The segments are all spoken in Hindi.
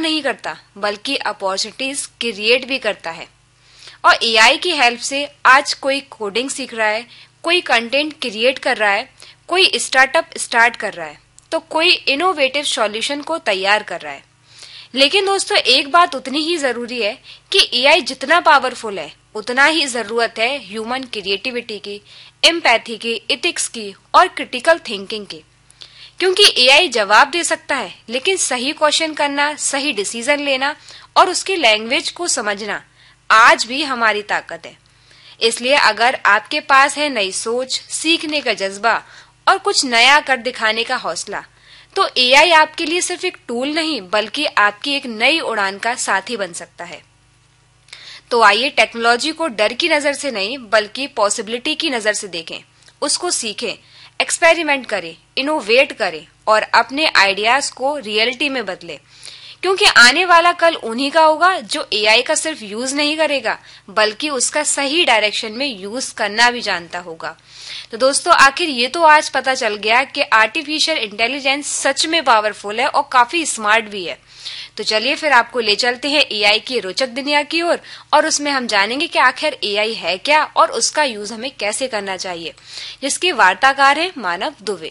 नहीं करता बल्कि अपॉर्चुनिटीज क्रिएट भी करता है। और एआई की हेल्प से आज कोई कोडिंग सीख रहा है, कोई कंटेंट क्रिएट कर रहा है, कोई स्टार्टअप स्टार्ट कर रहा है, तो कोई इनोवेटिव सॉल्यूशन को तैयार कर रहा है। लेकिन दोस्तों एक बात उतनी ही जरूरी है कि एआई जितना पावरफुल है उतना ही जरूरत है ह्यूमन क्रिएटिविटी की, एम्पैथी की, एथिक्स की और क्रिटिकल थिंकिंग की। क्योंकि एआई जवाब दे सकता है लेकिन सही क्वेश्चन करना, सही डिसीजन लेना और उसकी लैंग्वेज को समझना आज भी हमारी ताकत है। इसलिए अगर आपके पास है नई सोच, सीखने का जज्बा और कुछ नया कर दिखाने का हौसला, तो एआई आपके लिए सिर्फ एक टूल नहीं बल्कि आपकी एक नई उड़ान का साथी बन सकता है। तो आइए टेक्नोलॉजी को डर की नजर से नहीं बल्कि पॉसिबिलिटी की नजर से देखें, उसको सीखें, एक्सपेरिमेंट करें, इनोवेट करें और अपने आइडियाज को रियलिटी में बदलें। क्योंकि आने वाला कल उन्हीं का होगा जो एआई का सिर्फ यूज नहीं करेगा बल्कि उसका सही डायरेक्शन में यूज करना भी जानता होगा। तो दोस्तों आखिर ये तो आज पता चल गया कि आर्टिफिशियल इंटेलिजेंस सच में पावरफुल है और काफी स्मार्ट भी है। तो चलिए फिर आपको ले चलते हैं एआई की रोचक दुनिया की ओर और उसमें हम जानेंगे कि आखिर एआई है क्या और उसका यूज हमें कैसे करना चाहिए, जिसके वार्ताकार हैं मानव दुबे।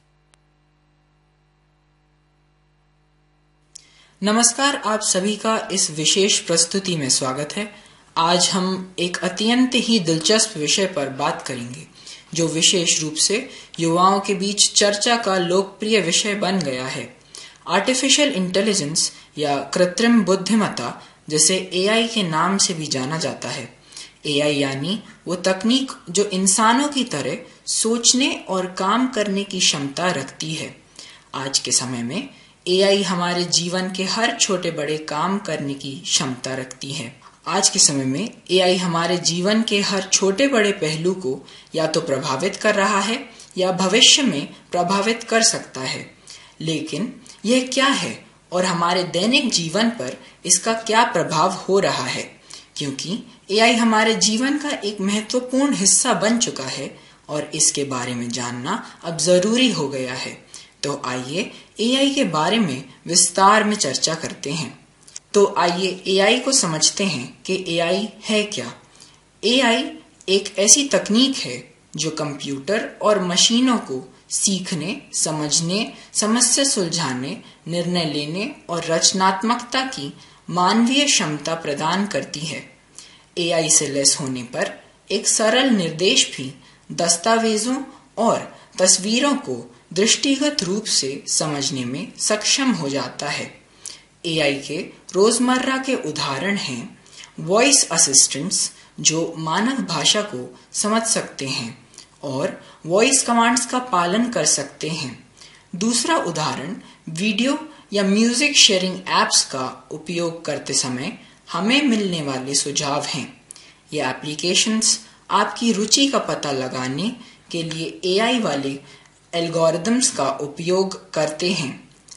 नमस्कार, आप सभी का इस विशेष प्रस्तुति में स्वागत है। आज हम एक अत्यंत ही दिलचस्प विषय पर बात करेंगे जो विशेष रूप से युवाओं के बीच चर्चा का लोकप्रिय विषय बन गया है। आर्टिफिशियल इंटेलिजेंस या कृत्रिम बुद्धिमत्ता, जिसे एआई के नाम से भी जाना जाता है। एआई यानी वो तकनीक जो इंसानों की तरह सोचने और काम करने की क्षमता रखती है। आज के समय में एआई हमारे जीवन के हर छोटे बड़े काम करने की क्षमता रखती है। आज के समय में एआई हमारे जीवन के हर छोटे बड़े पहलू को या तो प्रभावित कर रहा है या भविष्य में प्रभावित कर सकता है। लेकिन यह क्या है और हमारे दैनिक जीवन पर इसका क्या प्रभाव हो रहा है? क्योंकि एआई हमारे जीवन का एक महत्वपूर्ण हिस्सा बन चुका है और इसके बारे में जानना अब जरूरी हो गया है। तो आइए एआई के बारे में विस्तार में चर्चा करते हैं। तो आइए एआई को समझते हैं कि एआई है क्या। एआई एक ऐसी तकनीक है जो कंप्यूटर और मशीनों को सीखने, समझने, समस्या सुलझाने, निर्णय लेने और रचनात्मकता की मानवीय क्षमता प्रदान करती है। एआई से लैस होने पर एक सरल निर्देश भी दस्तावेजों और तस्वीरों को दृष्टिगत रूप से समझने में सक्षम हो जाता है। एआई के रोजमर्रा के उदाहरण हैं वॉइस असिस्टेंट्स जो मानव भाषा को समझ सकते हैं और वॉइस कमांड्स का पालन कर सकते हैं। दूसरा उदाहरण वीडियो या म्यूजिक शेयरिंग एप्स का उपयोग करते समय हमें मिलने वाले सुझाव हैं। ये एप्लीकेशंस आपकी रुचि का पता लगाने के लिए एआई वाले एल्गोरिदम्स का उपयोग करते हैं,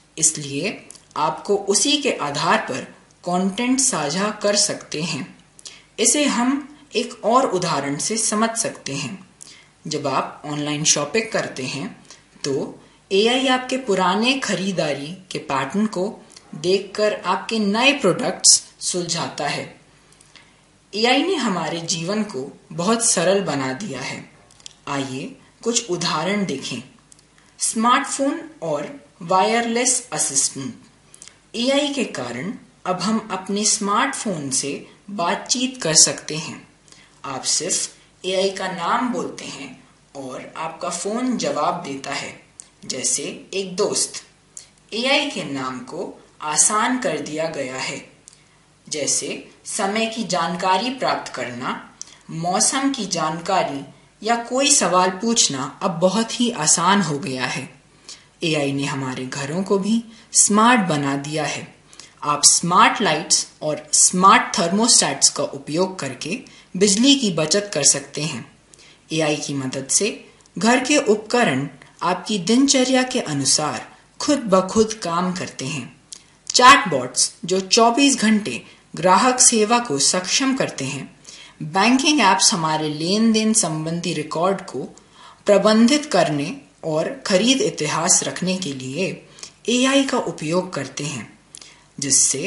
इसलिए आपको उसी के आधार पर कंटेंट साझा कर सकते हैं। इसे हम एक और उदाहरण से समझ सकते हैं। जब आप ऑनलाइन शॉपिंग करते हैं तो एआई आपके पुराने खरीदारी के पैटर्न को देखकर आपके नए प्रोडक्ट्स सुलझाता है। एआई ने हमारे जीवन को बहुत सरल बना दिया है। आइए कुछ उदाहरण देखें। स्मार्टफोन और वायरलेस असिस्टेंट। एआई के कारण अब हम अपने स्मार्टफोन से बातचीत कर सकते हैं। आप सिर्फ एआई का नाम बोलते हैं और आपका फोन जवाब देता है, जैसे एक दोस्त। एआई के नाम को आसान कर दिया गया है, जैसे समय की जानकारी प्राप्त करना, मौसम की जानकारी या कोई सवाल पूछना अब बहुत ही आसान हो गया है। एआई ने हमारे घरों को भी स्मार्ट बना दिया है। आप स्मार्ट लाइट्स और स्मार्ट थर्मोस्टैट्स का उपयोग करके बिजली की बचत कर सकते हैं। एआई की मदद से घर के उपकरण आपकी दिनचर्या के अनुसार खुद ब खुद काम करते हैं। चैटबॉट्स जो 24 घंटे ग्राहक सेवा को सक्षम करते हैं। बैंकिंग एप्स हमारे लेन देन संबंधी रिकॉर्ड को प्रबंधित करने और खरीद इतिहास रखने के लिए एआई का उपयोग करते हैं, जिससे